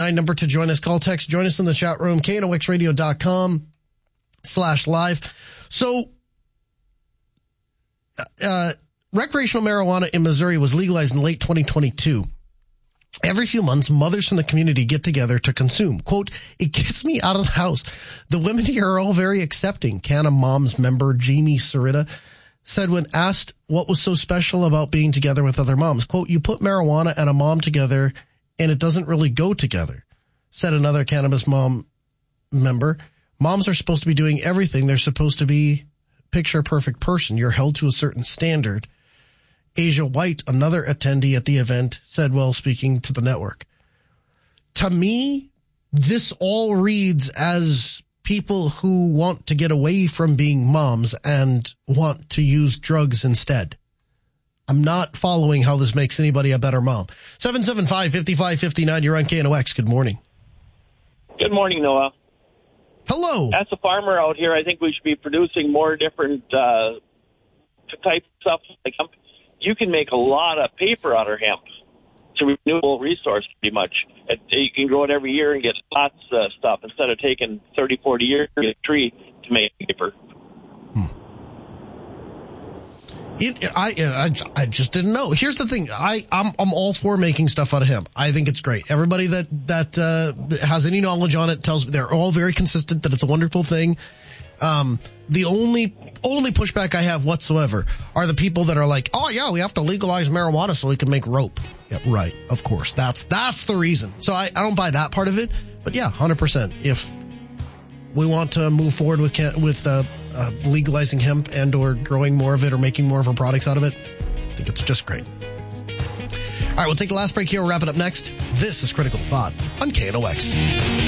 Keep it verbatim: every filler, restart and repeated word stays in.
nine number to join us. Call, text, join us in the chat room, K N O X radio dot com slash live. So, uh, recreational marijuana in Missouri was legalized in late twenty twenty-two. Every few months, mothers from the community get together to consume. Quote, it gets me out of the house. The women here are all very accepting. Canna Moms member Jamie Sarita said when asked what was so special about being together with other moms, quote, you put marijuana and a mom together and it doesn't really go together, said another cannabis mom member. Moms are supposed to be doing everything. They're supposed to be picture perfect person. You're held to a certain standard. Asia White, another attendee at the event, said while speaking to the network, to me, this all reads as people who want to get away from being moms and want to use drugs instead. I'm not following how this makes anybody a better mom. seven seven five, five five five nine, you're on K N O X. Good morning. Good morning, Noah. Hello. As a farmer out here, I think we should be producing more different uh, type stuff. Like hemp. You can make a lot of paper out of hemp. It's a renewable resource, pretty much. It, you can grow it every year and get lots of stuff instead of taking thirty, forty years to get a tree to make paper. Hmm. It, I, I I just didn't know. Here's the thing. I, I'm I'm all for making stuff out of hemp. I think it's great. Everybody that, that uh, has any knowledge on it tells me they're all very consistent that it's a wonderful thing. Um, the only only pushback I have whatsoever are the people that are like, oh, yeah, we have to legalize marijuana so we can make rope. Yeah, right. Of course. That's that's the reason. So I, I don't buy that part of it. But, yeah, one hundred percent. If we want to move forward with with uh, uh, legalizing hemp and or growing more of it or making more of our products out of it, I think it's just great. All right, we'll take the last break here. We'll wrap it up next. This is Critical Thought on K N O X.